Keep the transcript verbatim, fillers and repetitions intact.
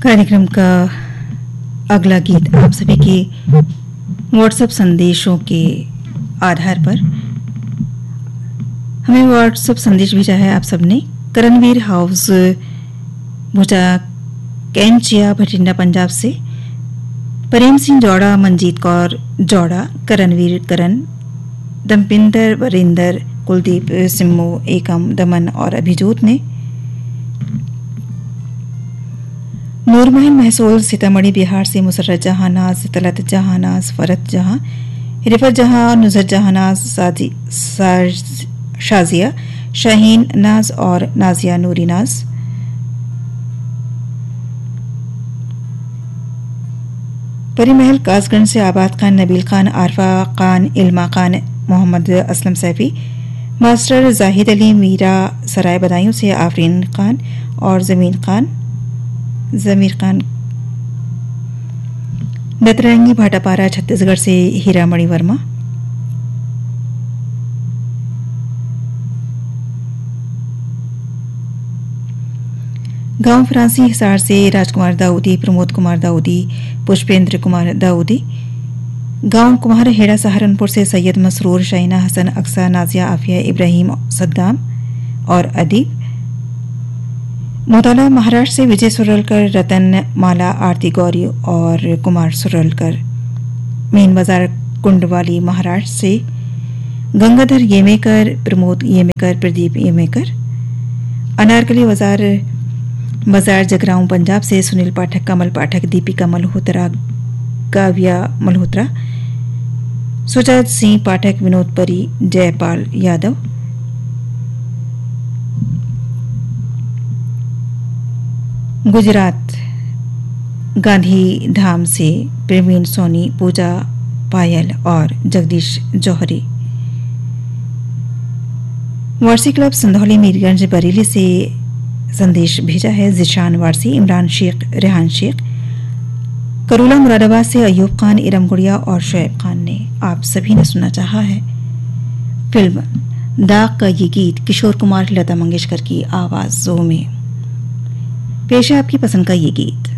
कार्यक्रम का अगला गीत आप सभी के व्हाट्सएप संदेशों के आधार पर हमें व्हाट्सएप संदेश भेजा है आप सबने। करणवीर हाउस भुजा कैंचिया भटिंडा पंजाब से प्रेम सिंह जौड़ा, मंजीत कौर जौड़ा, करणवीर करण, दमपिंदर वरिंदर, कुलदीप सिम्मू, एकम दमन और अभिजोत ने। नूरमहल महसूल सीतामढ़ी बिहार से मुसर्रत जहानाज, तलत जहानाज, फरत जहां, रिफत जहां, नुजर जहानाज, साजी साज, शाजिया शाहीन नाज और नाजिया नूरी नाज। परिमहल कासगंज से आबाद खान, नबील खान, आरफा खान, इल्मा खान, मोहम्मद असलम सैफी, मास्टर जाहिद अली, मीरा सराय बदायूं से आफरीन खान और जमीन खान जमीर खान। नतरंगी भाटापारा छत्तीसगढ़ से हीरामणि वर्मा। गांव फ्रांसी हिसार से राजकुमार दाऊदी, प्रमोद कुमार दाऊदी, पुष्पेंद्र कुमार दाऊदी। गांव कुम्हार हेड़ा सहारनपुर से सैयद मसरूर, शाइना हसन, अक्सा, नाजिया, आफिया, इब्राहिम, सद्दाम और अदीब। मोताला महाराष्ट्र से विजय सुरलकर, रतन, माला, आरती गौरी और कुमार सुरलकर। मेन बाजार कुंडवाली महाराष्ट्र से गंगाधर येमेकर, प्रमोद येमेकर, प्रदीप येमेकर। अनारकली बाजार बाजार जगराऊं पंजाब से सुनील पाठक, कमल पाठक, दीपिका मल्होत्रा, काव्या मल्होत्रा, सुजात सिंह पाठक, विनोद परी, जयपाल यादव। गुजरात गांधी धाम से प्रवीण सोनी, पूजा पायल और जगदीश जौहरी। वारसी क्लब संधौली मीरगंज बरेली से संदेश भेजा है जिशान वारसी, इमरान शेख, रेहान शेख। करूला मुरादाबाद से अयूब खान, इरम गुड़िया और शोएब खान ने। आप सभी ने सुनना चाहा है फिल्म दाग का ये गीत किशोर कुमार, लता मंगेशकर की आवाजों में। पेश है आपकी पसंद का ये गीत।